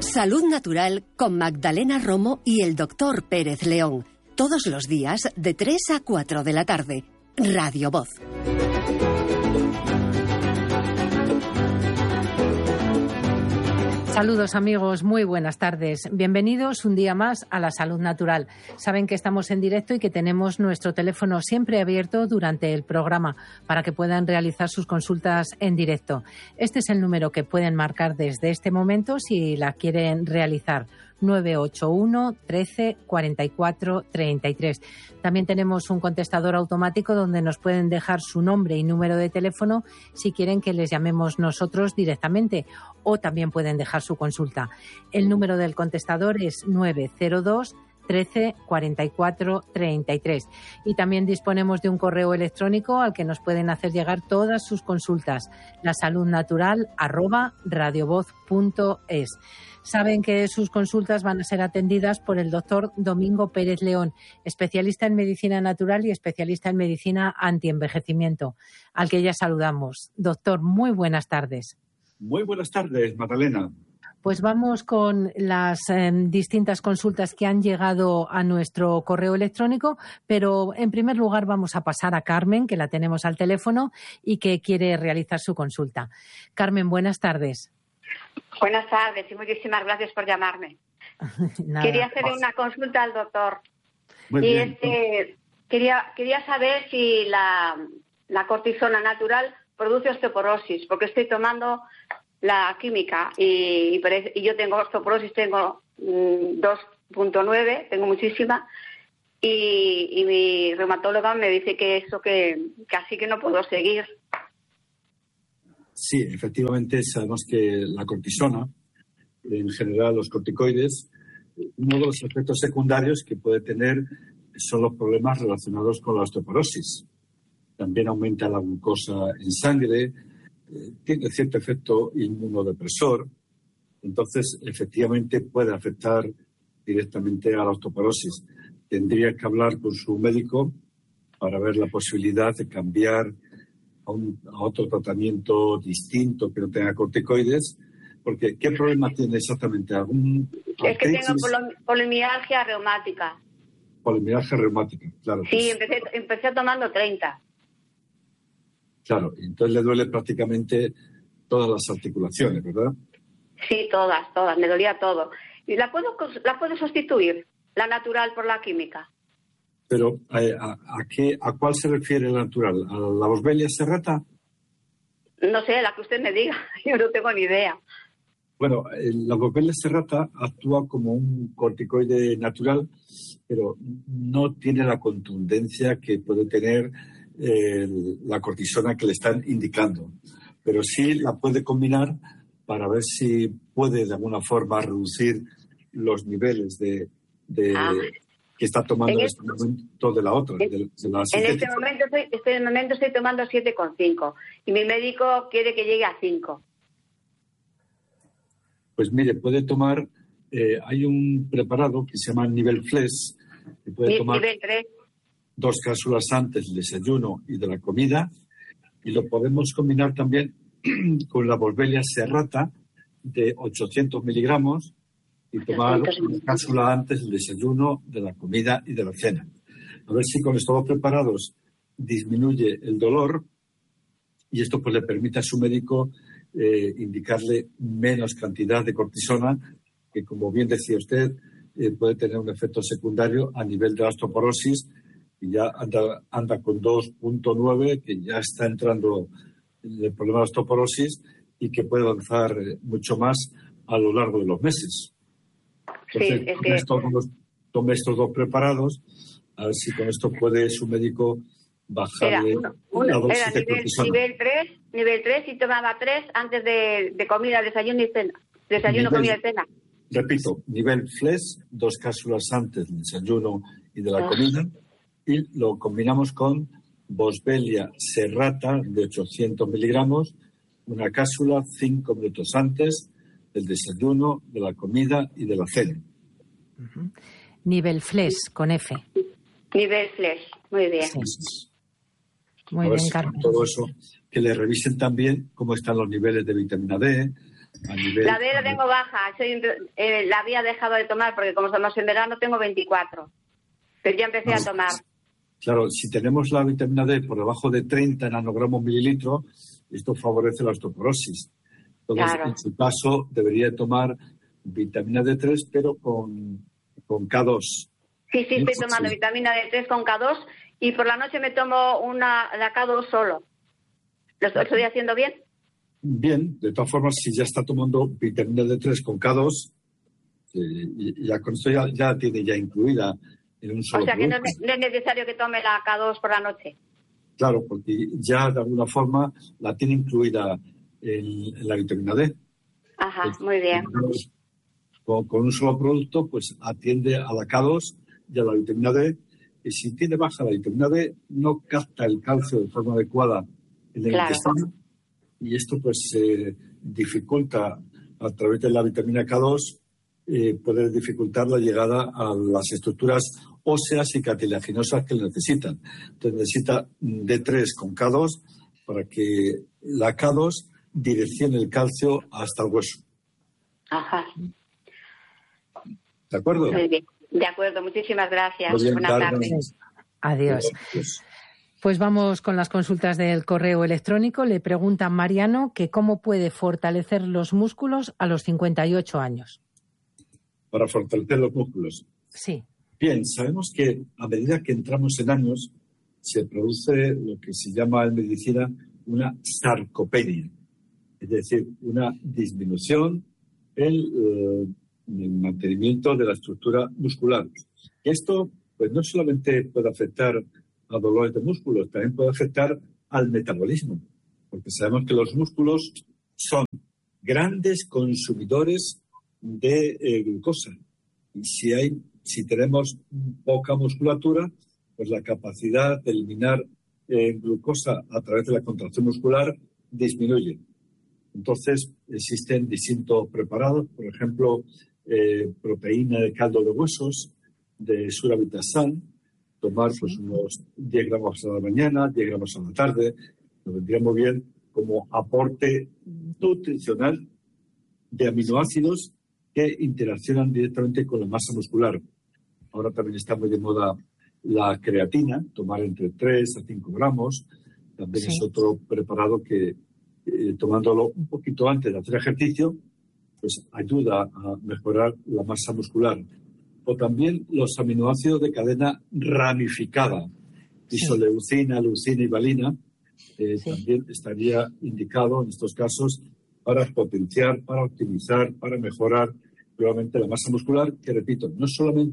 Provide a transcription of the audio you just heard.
Salud Natural con Magdalena Romo y el Dr. Pérez León. Todos los días de 3 a 4 de la tarde. Radio Voz. Saludos amigos, muy buenas tardes. Bienvenidos un día más a la Salud Natural. Saben que estamos en directo y que tenemos nuestro teléfono siempre abierto durante el programa para que puedan realizar sus consultas en directo. Este es el número que pueden marcar desde este momento si la quieren realizar. 981 13 44 33. También tenemos un contestador automático donde nos pueden dejar su nombre y número de teléfono si quieren que les llamemos nosotros directamente, o también pueden dejar su consulta. El número del contestador es 902 13 44 33. Y también disponemos de un correo electrónico al que nos pueden hacer llegar todas sus consultas, lasaludnatural@radiovoz.es. Saben que sus consultas van a ser atendidas por el doctor Domingo Pérez León, especialista en medicina natural y especialista en medicina antienvejecimiento, al que ya saludamos. Doctor, muy buenas tardes. Muy buenas tardes, Magdalena. Pues vamos con las distintas consultas que han llegado a nuestro correo electrónico, pero en primer lugar vamos a pasar a Carmen, que la tenemos al teléfono y que quiere realizar su consulta. Carmen, buenas tardes. Buenas tardes y muchísimas gracias por llamarme. Quería hacerle una consulta al doctor. Muy bien. Quería saber si la cortisona natural produce osteoporosis, porque estoy tomando la química y yo tengo osteoporosis, tengo 2.9, tengo muchísima, y mi reumatóloga me dice que eso que así que no puedo seguir. Sí, efectivamente sabemos que la cortisona, en general los corticoides, uno de los efectos secundarios que puede tener son los problemas relacionados con la osteoporosis. También aumenta la glucosa en sangre, tiene cierto efecto inmunodepresor, entonces efectivamente puede afectar directamente a la osteoporosis. Tendría que hablar con su médico para ver la posibilidad de cambiar a otro tratamiento distinto que no tenga corticoides, porque ¿qué problema tiene exactamente? Es que tengo polimialgia reumática. Polimialgia reumática, claro. Sí, empecé tomando 30. Claro, entonces le duele prácticamente todas las articulaciones, ¿verdad? Sí, todas, me dolía todo. ¿Y la puedo sustituir, la natural, por la química? Pero, ¿a cuál se refiere la natural? ¿A la Boswellia serrata? No sé, la que usted me diga. Yo no tengo ni idea. Bueno, la Boswellia serrata actúa como un corticoide natural, pero no tiene la contundencia que puede tener la cortisona que le están indicando. Pero sí la puede combinar para ver si puede de alguna forma reducir los niveles que está tomando en este momento de la otra. En este momento estoy tomando 7,5 y mi médico quiere que llegue a 5. Pues mire, puede tomar, hay un preparado que se llama Nivel Flex, que puede tomar nivel 3. 2 cápsulas antes del desayuno y de la comida, y lo podemos combinar también con la Boswellia serrata de 800 miligramos y tomar una cápsula antes del desayuno, de la comida y de la cena. A ver si con estos dos preparados disminuye el dolor y esto pues le permite a su médico indicarle menos cantidad de cortisona, que como bien decía usted, puede tener un efecto secundario a nivel de la osteoporosis, y ya anda con 2.9, que ya está entrando en el problema de osteoporosis y que puede avanzar mucho más a lo largo de los meses. Entonces, sí, tome estos dos preparados, a ver si con esto puede su médico bajarle la dosis de cortisona. Nivel 3 y tomaba 3 antes de comida, desayuno y cena. Comida y cena. Repito, nivel Flex, 2 cápsulas antes del desayuno y de la comida, y lo combinamos con Boswellia serrata de 800 miligramos, una cápsula 5 minutos antes del desayuno, de la comida y de la cena. Uh-huh. Nivel Flex, con F. Nivel Flex, muy bien. Sí. Muy bien, Carmen. Todo eso, que le revisen también cómo están los niveles de vitamina D, a nivel... La B la tengo baja, la había dejado de tomar porque como estamos en verano tengo 24, pero ya empecé a tomar. Claro, si tenemos la vitamina D por debajo de 30 nanogramos mililitro, esto favorece la osteoporosis. Entonces, en su caso, debería tomar vitamina D3, pero con K2. Sí, estoy tomando vitamina D3 con K2 y por la noche me tomo la K2 solo. ¿Lo estoy haciendo bien? Bien, de todas formas, si ya está tomando vitamina D3 con K2, ya con esto ya tiene ya incluida en un solo producto. O sea que no es necesario que tome la K2 por la noche. Claro, porque ya de alguna forma la tiene incluida en la vitamina D. Ajá, pues, muy bien. Con un solo producto, pues atiende a la K2 y a la vitamina D. Y si tiene baja la vitamina D, no capta el calcio de forma adecuada en el intestino. Y esto pues dificulta a través de la vitamina K2 poder dificultar la llegada a las estructuras óseas y cartilaginosas que le necesitan. Entonces necesita D3 con K2 para que la K2 direccione el calcio hasta el hueso. Ajá. ¿De acuerdo? Muy bien. De acuerdo, muchísimas gracias. Muy bien, buenas tardes. Adiós. Pues vamos con las consultas del correo electrónico. Le pregunta Mariano que cómo puede fortalecer los músculos a los 58 años. Para fortalecer los músculos. Sí. Bien, sabemos que a medida que entramos en años se produce lo que se llama en medicina una sarcopenia, es decir, una disminución en el mantenimiento de la estructura muscular. Esto pues no solamente puede afectar a dolores de músculos, también puede afectar al metabolismo, porque sabemos que los músculos son grandes consumidores de glucosa. Y si tenemos poca musculatura, pues la capacidad de eliminar glucosa a través de la contracción muscular disminuye. Entonces, existen distintos preparados, por ejemplo, proteína de caldo de huesos, de Suravitasan, tomar pues unos 10 gramos a la mañana, 10 gramos a la tarde, nos vendría muy bien como aporte nutricional de aminoácidos que interaccionan directamente con la masa muscular. Ahora también está muy de moda la creatina, tomar entre 3 a 5 gramos. También es otro preparado que, tomándolo un poquito antes de hacer ejercicio, pues ayuda a mejorar la masa muscular. O también los aminoácidos de cadena ramificada, isoleucina, leucina y valina, también estaría indicado en estos casos para potenciar, para optimizar, para mejorar nuevamente la masa muscular, que repito, no solamente